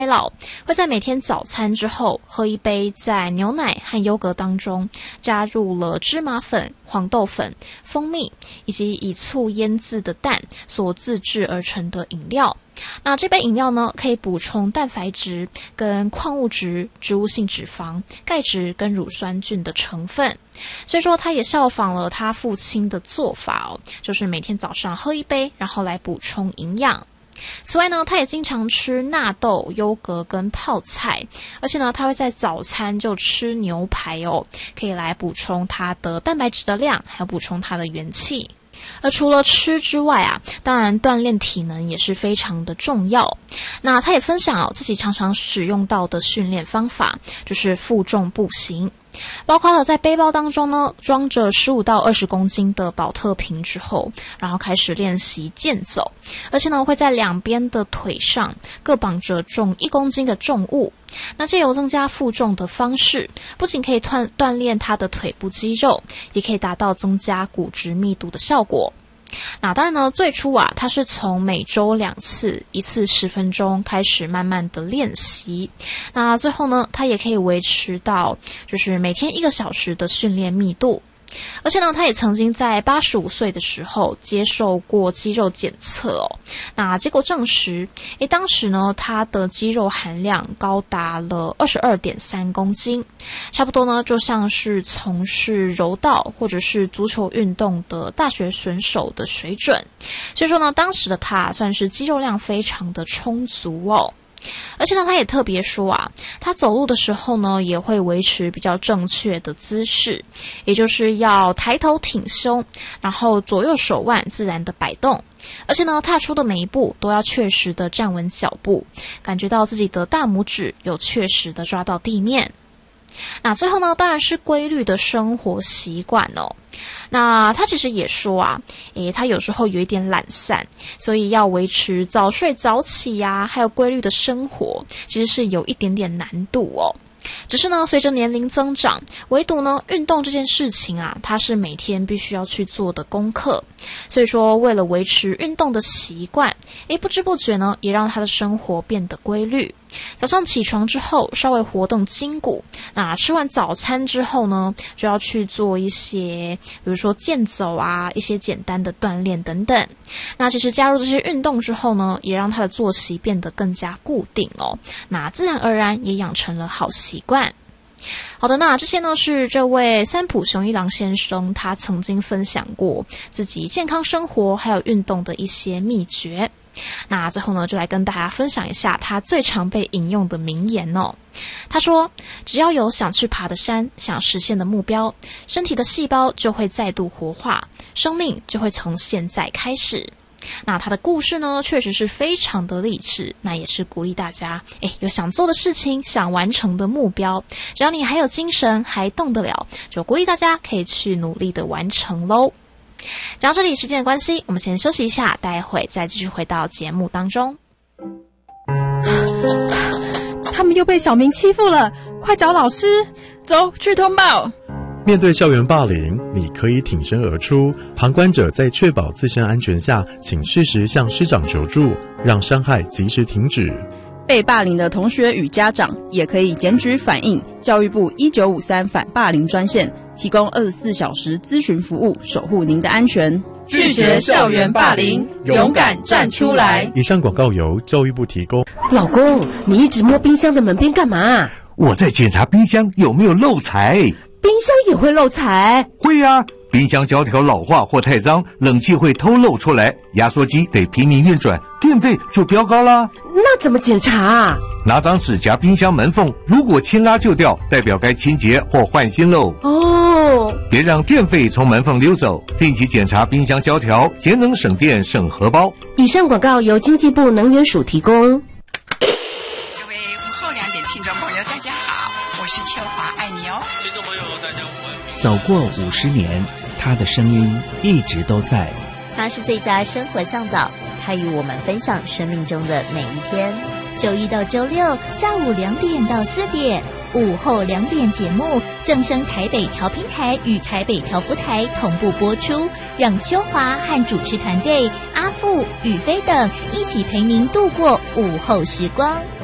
老会在每天早餐之后喝一杯在牛奶和优格当中加入了芝麻粉、黄豆粉、蜂蜜以及以醋腌制的蛋所自制而成的饮料。那这杯饮料呢，可以补充蛋白质跟矿物质、植物性脂肪、钙质跟乳酸菌的成分。所以说他也效仿了他父亲的做法就是每天早上喝一杯，然后来补充营养。此外呢，他也经常吃纳豆、优格跟泡菜，而且呢，他会在早餐就吃牛排可以来补充他的蛋白质的量，还有补充他的元气。而除了吃之外当然锻炼体能也是非常的重要。那他也分享自己常常使用到的训练方法，就是负重步行。包括了在背包当中呢，装着15到20公斤的保特瓶之后，然后开始练习健走，而且呢会在两边的腿上各绑着重1公斤的重物。那藉由增加负重的方式，不仅可以锻炼他的腿部肌肉，也可以达到增加骨质密度的效果。那当然呢，最初他是从每周2次，1次10分钟开始慢慢的练习。那最后呢，他也可以维持到就是每天1个小时的训练密度。而且呢，他也曾经在85岁的时候接受过肌肉检测那结果证实当时呢，他的肌肉含量高达了 22.3 公斤，差不多呢就像是从事柔道或者是足球运动的大学选手的水准。所以说呢，当时的他算是肌肉量非常的充足而且呢，他也特别说他走路的时候呢，也会维持比较正确的姿势，也就是要抬头挺胸，然后左右手腕自然的摆动，而且呢，踏出的每一步都要确实的站稳脚步，感觉到自己的大拇指有确实的抓到地面。那最后呢，当然是规律的生活习惯那他其实也说他有时候有一点懒散，所以要维持早睡早起还有规律的生活，其实是有一点点难度只是呢，随着年龄增长，唯独呢，运动这件事情它是每天必须要去做的功课。所以说，为了维持运动的习惯，不知不觉呢，也让他的生活变得规律。早上起床之后，稍微活动筋骨。那吃完早餐之后呢，就要去做一些，比如说健走一些简单的锻炼等等。那其实加入这些运动之后呢，也让他的作息变得更加固定那自然而然也养成了好习惯。好的，那这些呢是这位三浦雄一郎先生他曾经分享过自己健康生活还有运动的一些秘诀。那最后呢，就来跟大家分享一下他最常被引用的名言他说，只要有想去爬的山，想实现的目标，身体的细胞就会再度活化，生命就会从现在开始。那他的故事呢，确实是非常的励志，那也是鼓励大家有想做的事情，想完成的目标，只要你还有精神还动得了，就鼓励大家可以去努力的完成咯。讲到这里，时间的关系，我们先休息一下，待会再继续回到节目当中。 他们又被小明欺负了，快找老师， 走去通报。 面对校园霸凌，你可以挺身而出，旁观者在确保自身安全下，请适时向师长求助，让伤害及时停止。 被霸凌的同学与家长也可以检举反映教育部1953反霸凌专线，提供24小时咨询服务，守护您的安全。 拒绝校园霸凌，勇敢站出来。 以上广告由教育部提供。 老公，你一直摸冰箱的门边干嘛？ 我在检查冰箱有没有漏财。 冰箱也会漏财？ 会啊，冰箱胶条老化或太脏，冷气会偷漏出来，压缩机得拼命运转，电费就飙高啦。 那怎么检查拿张纸夹冰箱门缝，如果轻拉就掉，代表该清洁或换新喽。别让电费从门缝溜走，定期检查冰箱胶条，节能省电省荷包。 以上广告由经济部能源署提供。 各位午后2点听众朋友大家好，我是秋华，爱你哦。 听众朋友大家午安。 走过50年，他的声音一直都在。 他是最佳生活向导，他与我们分享生命中的每一天。周一到周六下午2点到4点，午后2点节目正声台北调频台与台北调布台同步播出，让秋华和主持团队阿富、宇飞等一起陪您度过午后时光。